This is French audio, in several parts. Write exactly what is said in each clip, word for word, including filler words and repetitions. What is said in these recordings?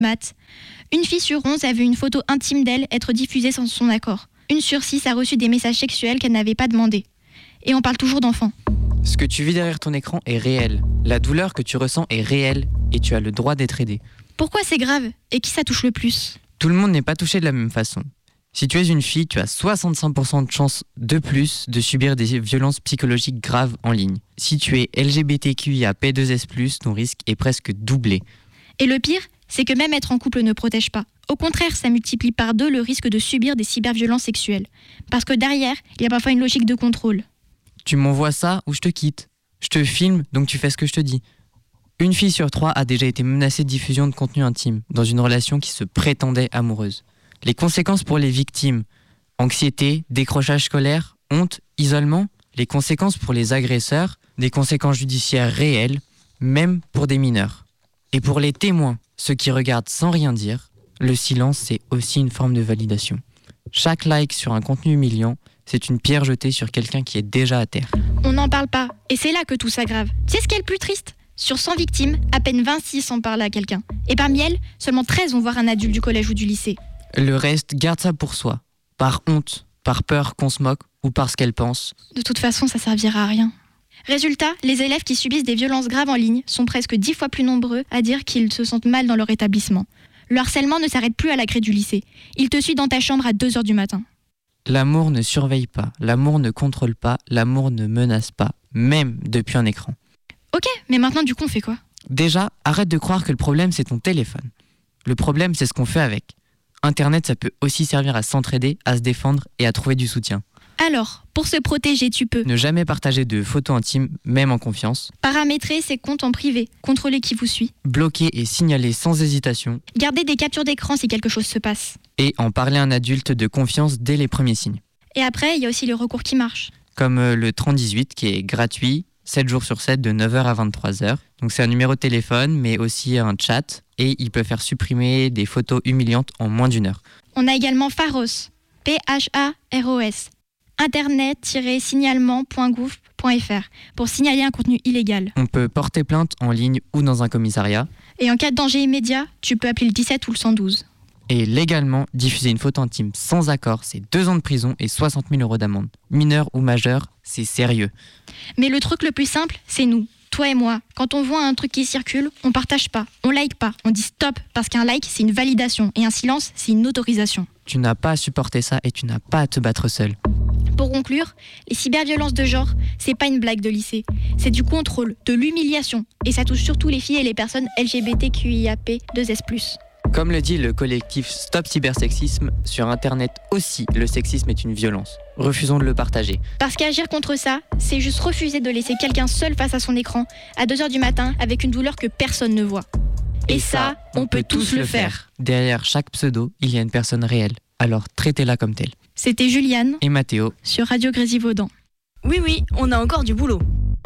Maths. Une fille sur onze a vu une photo intime d'elle être diffusée sans son accord. Une sur six a reçu des messages sexuels qu'elle n'avait pas demandés. Et on parle toujours d'enfants. Ce que tu vis derrière ton écran est réel. La douleur que tu ressens est réelle et tu as le droit d'être aidé. Pourquoi c'est grave et qui ça touche le plus ? Tout le monde n'est pas touché de la même façon. Si tu es une fille, tu as soixante-cinq pour cent de chances de plus de subir des violences psychologiques graves en ligne. Si tu es L G B T Q I A P deux S plus, ton risque est presque doublé. Et le pire, c'est que même être en couple ne protège pas. Au contraire, ça multiplie par deux le risque de subir des cyberviolences sexuelles. Parce que derrière, il y a parfois une logique de contrôle. Tu m'envoies ça ou je te quitte. Je te filme, donc tu fais ce que je te dis. Une fille sur trois a déjà été menacée de diffusion de contenu intime dans une relation qui se prétendait amoureuse. Les conséquences pour les victimes, anxiété, décrochage scolaire, honte, isolement. Les conséquences pour les agresseurs, des conséquences judiciaires réelles, même pour des mineurs. Et pour les témoins, ceux qui regardent sans rien dire, le silence, c'est aussi une forme de validation. Chaque like sur un contenu humiliant, c'est une pierre jetée sur quelqu'un qui est déjà à terre. On n'en parle pas, et c'est là que tout s'aggrave. Tu sais ce qui est le plus triste ? Sur cent victimes, à peine vingt-six en parlent à quelqu'un. Et parmi elles, seulement treize vont voir un adulte du collège ou du lycée. Le reste garde ça pour soi, par honte, par peur qu'on se moque ou parce qu'elle pense. De toute façon, ça servira à rien. Résultat, les élèves qui subissent des violences graves en ligne sont presque dix fois plus nombreux à dire qu'ils se sentent mal dans leur établissement. Le harcèlement ne s'arrête plus à la grille du lycée. Il te suit dans ta chambre à deux heures du matin. L'amour ne surveille pas, l'amour ne contrôle pas, l'amour ne menace pas, même depuis un écran. Ok, mais maintenant du coup on fait quoi ? Déjà, arrête de croire que le problème c'est ton téléphone. Le problème c'est ce qu'on fait avec. Internet, ça peut aussi servir à s'entraider, à se défendre et à trouver du soutien. Alors, pour se protéger, tu peux ne jamais partager de photos intimes, même en confiance. Paramétrer ses comptes en privé, contrôler qui vous suit. Bloquer et signaler sans hésitation. Garder des captures d'écran si quelque chose se passe. Et en parler à un adulte de confiance dès les premiers signes. Et après, il y a aussi le recours qui marche. Comme le trente dix-huit qui est gratuit, sept jours sur sept de neuf heures à vingt-trois heures. Donc c'est un numéro de téléphone, mais aussi un chat. Et il peut faire supprimer des photos humiliantes en moins d'une heure. On a également Pharos, P H A R O S, internet tiret signalement point gouv point f r pour signaler un contenu illégal. On peut porter plainte en ligne ou dans un commissariat. Et en cas de danger immédiat, tu peux appeler le dix-sept ou le cent douze. Et légalement, diffuser une photo intime sans accord, c'est deux ans de prison et soixante mille euros d'amende. Mineur ou majeur, c'est sérieux. Mais le truc le plus simple, c'est nous, toi et moi. Quand on voit un truc qui circule, on partage pas, on like pas, on dit stop, parce qu'un like, c'est une validation et un silence, c'est une autorisation. Tu n'as pas à supporter ça et tu n'as pas à te battre seul. Pour conclure, les cyberviolences de genre, c'est pas une blague de lycée. C'est du contrôle, de l'humiliation. Et ça touche surtout les filles et les personnes L G B T Q I A P deux S plus. Comme le dit le collectif Stop Cybersexisme, sur Internet aussi, le sexisme est une violence. Refusons de le partager. Parce qu'agir contre ça, c'est juste refuser de laisser quelqu'un seul face à son écran, à deux heures du matin, avec une douleur que personne ne voit. Et, et ça, on, on peut, peut tous le faire. faire. Derrière chaque pseudo, il y a une personne réelle. Alors traitez-la comme telle. C'était Juliane et Mathéo sur Radio Grésivaudan. Oui, oui, on a encore du boulot.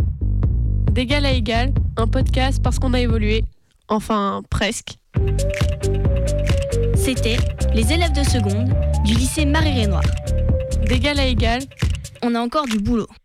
D'égal à égal, un podcast parce qu'on a évolué. Enfin, presque. C'était les élèves de seconde du lycée Marie-Renoir. D'égal à égal, on a encore du boulot.